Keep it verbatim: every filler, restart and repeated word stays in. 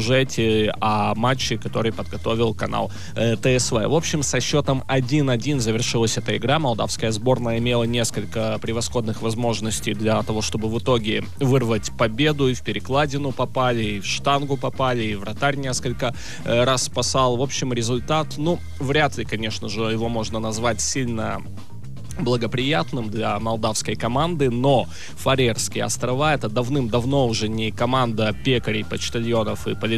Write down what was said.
сюжете, о матче, который подготовил канал э, ТСВ. В общем, со счетом один-один завершилась эта игра. Молдавская сборная имела несколько превосходных возможностей для того, чтобы в итоге вырвать победу. И в перекладину попали, и в штангу попали, и вратарь несколько э, раз спасал. В общем, результат, ну, вряд ли, конечно же, его можно назвать сильно благоприятным для молдавской команды, но Фарерские острова — это давным-давно уже не команда пекарей, почтальонов и полицейских,